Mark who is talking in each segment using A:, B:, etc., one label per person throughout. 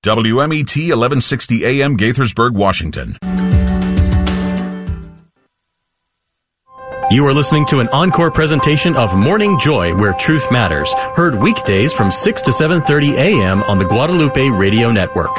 A: WMET 1160 AM Gaithersburg, Washington.
B: You are listening to an encore presentation of Morning Joy, where truth matters, heard weekdays from 6 to 7:30 a.m. on the Guadalupe Radio Network.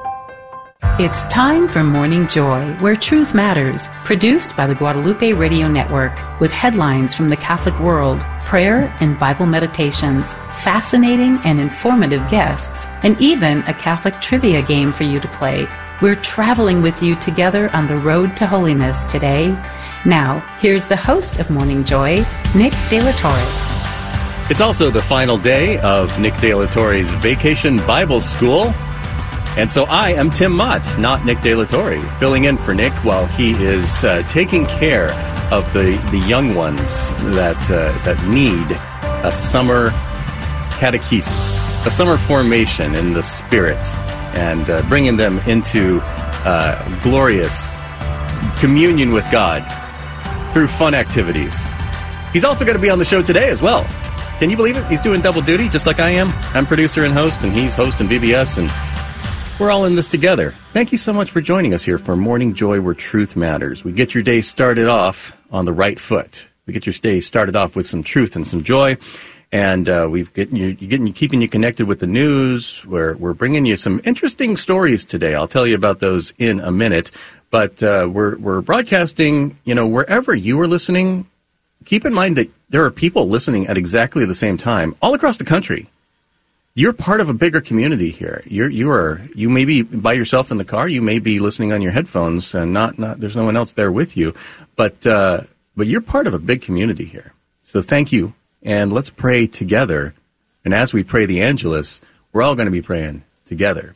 C: It's time for Morning Joy, where truth matters, produced by the Guadalupe Radio Network, with headlines from the Catholic world, prayer and Bible meditations, fascinating and informative guests, and even a Catholic trivia game for you to play. We're traveling with you together on the road to holiness today. Now, here's the host of Morning Joy, Nick De La Torre.
B: It's also the final day of Nick De La Torre's Vacation Bible School. And so I am Tim Mott, not Nick De La Torre, filling in for Nick while he is taking care of the young ones that need a summer catechesis, a summer formation in the Spirit, and bringing them into glorious communion with God through fun activities. He's also going to be on the show today as well. Can you believe it? He's doing double duty just like I am. I'm producer and host, and he's host in VBS, and we're all in this together. Thank you so much for joining us here for Morning Joy, where truth matters. We get your day started off on the right foot. We get your day started off with some truth and some joy. And keeping you connected with the news. We're bringing you some interesting stories today. I'll tell you about those in a minute. But we're broadcasting, wherever you are listening. Keep in mind that there are people listening at exactly the same time all across the country. You're part of a bigger community here. You may be by yourself in the car. You may be listening on your headphones, and not there's no one else there with you. But you're part of a big community here. So thank you, and let's pray together. And as we pray the Angelus, we're all going to be praying together.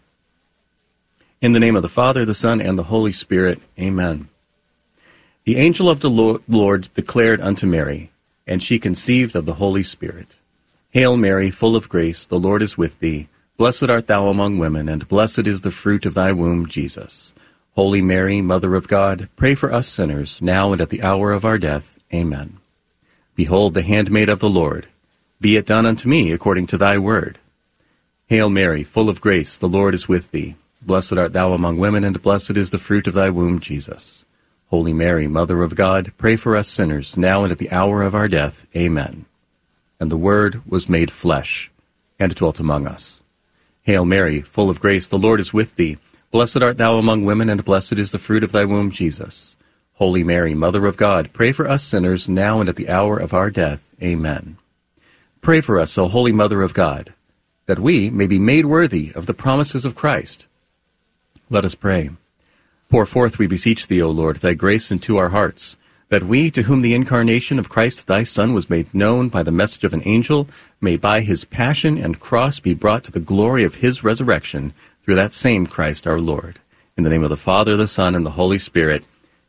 B: In the name of the Father, the Son, and the Holy Spirit. Amen. The angel of the Lord declared unto Mary, and she conceived of the Holy Spirit. Hail Mary, full of grace, the Lord is with thee. Blessed art thou among women, and blessed is the fruit of thy womb, Jesus. Holy Mary, Mother of God, pray for us sinners, now and at the hour of our death. Amen. Behold the handmaid of the Lord. Be it done unto me according to thy word. Hail Mary, full of grace, the Lord is with thee. Blessed art thou among women, and blessed is the fruit of thy womb, Jesus. Holy Mary, Mother of God, pray for us sinners, now and at the hour of our death. Amen. And the Word was made flesh, and dwelt among us. Hail Mary, full of grace, the Lord is with thee. Blessed art thou among women, and blessed is the fruit of thy womb, Jesus. Holy Mary, Mother of God, pray for us sinners, now and at the hour of our death. Amen. Pray for us, O Holy Mother of God, that we may be made worthy of the promises of Christ. Let us pray. Pour forth, we beseech thee, O Lord, thy grace into our hearts, that we, to whom the incarnation of Christ thy Son was made known by the message of an angel, may by his passion and cross be brought to the glory of his resurrection, through that same Christ our Lord. In the name of the Father, the Son, and the Holy Spirit.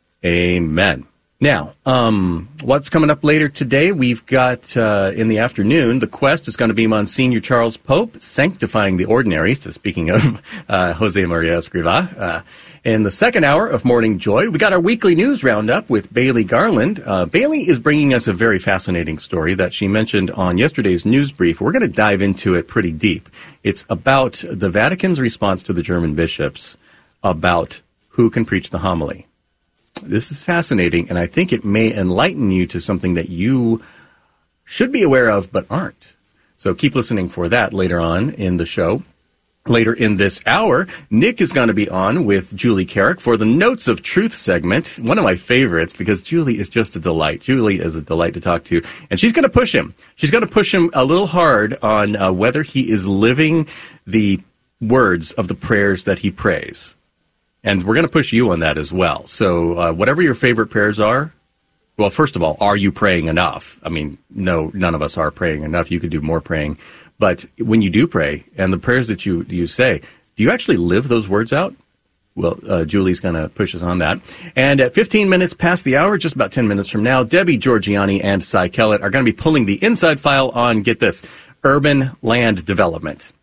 B: Amen. Now, what's coming up later today? We've got, in the afternoon, the Quest is going to be Monsignor Charles Pope, Sanctifying the Ordinary. So speaking of Jose Maria Escrivá. In the second hour of Morning Joy, we got our weekly news roundup with Bailey Garland. Bailey is bringing us a very fascinating story that she mentioned on yesterday's news brief. We're going to dive into it pretty deep. It's about the Vatican's response to the German bishops about who can preach the homily. This is fascinating, and I think it may enlighten you to something that you should be aware of but aren't. So keep listening for that later on in the show. Later in this hour, Nick is going to be on with Julie Carrick for the Notes of Truth segment, one of my favorites because Julie is just a delight. Julie is a delight to talk to, and she's going to push him. She's going to push him a little hard on whether he is living the words of the prayers that he prays. And we're going to push you on that as well. So whatever your favorite prayers are, well, first of all, are you praying enough? I mean, no, none of us are praying enough. You could do more praying. But when you do pray, and the prayers that you say, do you actually live those words out? Well, Julie's going to push us on that. And at 15 minutes past the hour, just about 10 minutes from now, Debbie Georgiani and Cy Kellett are going to be pulling the inside file on, get this, urban land development.